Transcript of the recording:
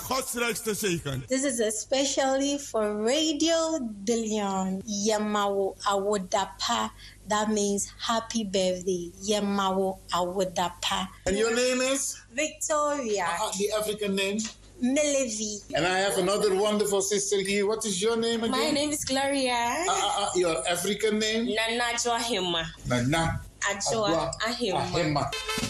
godsrecht te zegen. This is especially for Radio De Leon. Yemawo Awodapa. That means happy birthday. Yemawo Awodapa. And your name is? Victoria. The African name? Melevi. And I have another wonderful sister here. What is your name again? My name is Gloria. Your African name? Nana Joahima. Nana Ajoa Ahima.